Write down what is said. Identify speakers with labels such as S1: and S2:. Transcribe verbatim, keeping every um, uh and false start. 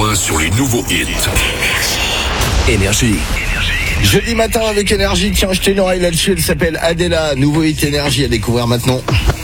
S1: un sur les nouveaux hits.
S2: Énergie. Jeudi matin avec Énergie, tiens, je t'ai une oreille là-dessus, elle s'appelle Adela, nouveau hit Énergie à découvrir maintenant.